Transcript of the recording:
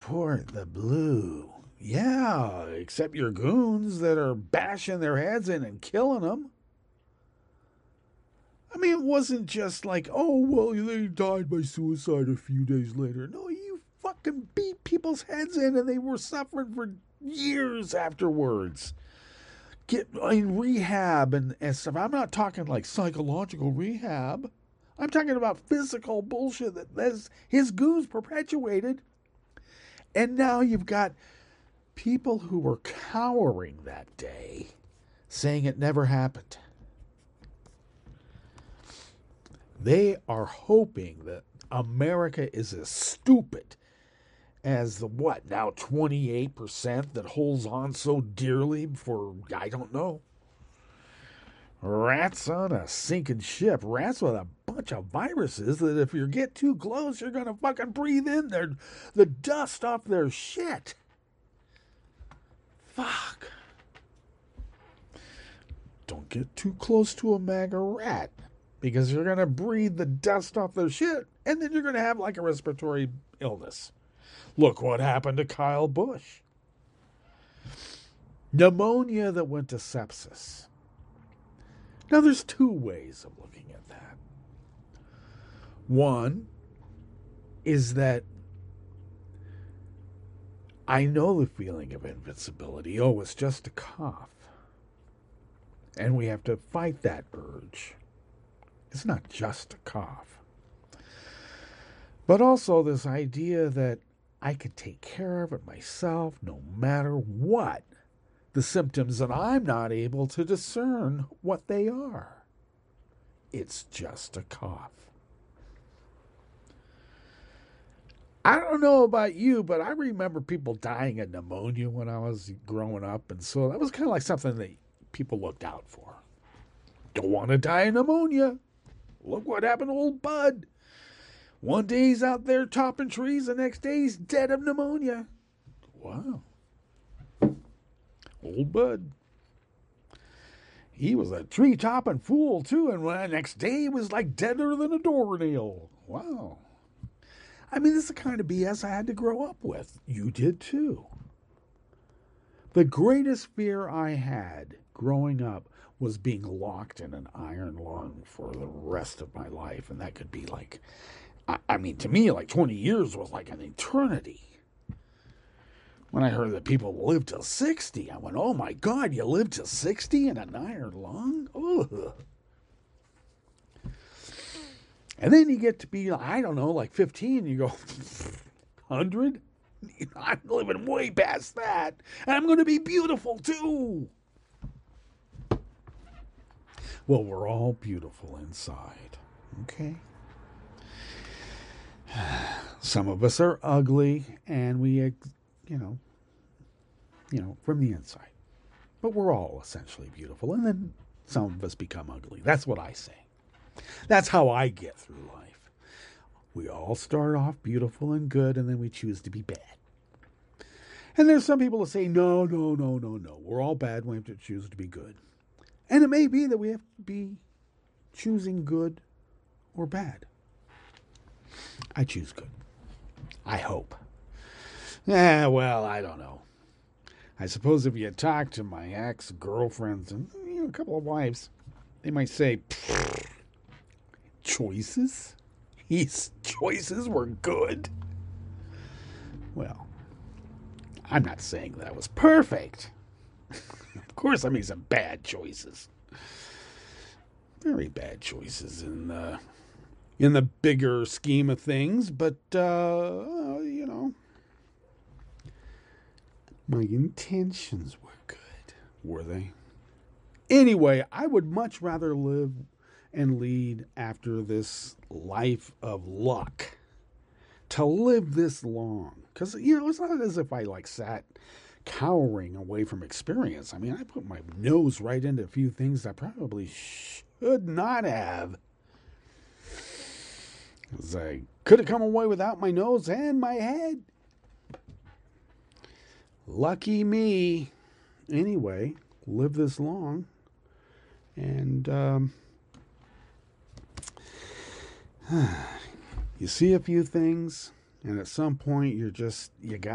support the blue. Yeah, except your goons that are bashing their heads in and killing them. I mean, it wasn't just like, oh, well, they died by suicide a few days later. No, you fucking beat people's heads in and they were suffering for years afterwards. Get in rehab and stuff. I'm not talking like psychological rehab. I'm talking about physical bullshit that his goons perpetuated. And now you've got people who were cowering that day saying it never happened. They are hoping that America is as stupid as the what, now 28% that holds on so dearly for, I don't know, rats on a sinking ship. Rats with a bunch of viruses that if you get too close, you're going to fucking breathe in the dust off their shit. Fuck. Don't get too close to a MAGA rat because you're going to breathe the dust off their shit and then you're going to have like a respiratory illness. Look what happened to Kyle Busch. Pneumonia that went to sepsis. Now, there's two ways of looking at that. One is that I know the feeling of invincibility. Oh, it's just a cough. And we have to fight that urge. It's not just a cough. But also this idea that I could take care of it myself no matter what the symptoms, and I'm not able to discern what they are. It's just a cough. I don't know about you, but I remember people dying of pneumonia when I was growing up, and so that was kind of like something that people looked out for. Don't want to die of pneumonia. Look what happened to old Bud. One day he's out there topping trees, the next day he's dead of pneumonia. Wow. Old Bud. He was a tree topping fool too, and the next day he was like deader than a doornail. Wow. I mean, this is the kind of BS I had to grow up with. You did too. The greatest fear I had growing up was being locked in an iron lung for the rest of my life. And that could be like, I mean, to me, like 20 years was like an eternity. When I heard that people live to 60, I went, oh my God, you live to 60 in an iron lung? Ugh. And then you get to be, I don't know, like 15, you go, 100? I'm living way past that. And I'm going to be beautiful too. Well, we're all beautiful inside. Okay? Some of us are ugly, and we, from the inside. But we're all essentially beautiful, and then some of us become ugly. That's what I say. That's how I get through life. We all start off beautiful and good, and then we choose to be bad. And there's some people that say, no. We're all bad. We have to choose to be good. And it may be that we have to be choosing good or bad. I choose good. I hope. Well, I don't know. I suppose if you talk to my ex-girlfriends and a couple of wives, they might say, choices? His choices were good? Well, I'm not saying that was perfect. Of course I made some bad choices. Very bad choices in the bigger scheme of things, but, my intentions were good, were they? Anyway, I would much rather live and lead after this life of luck to live this long. Because, it's not as if I sat cowering away from experience. I mean, I put my nose right into a few things I probably should not have. Because I could have come away without my nose and my head. Lucky me. Anyway, live this long. And you see a few things, and at some point you got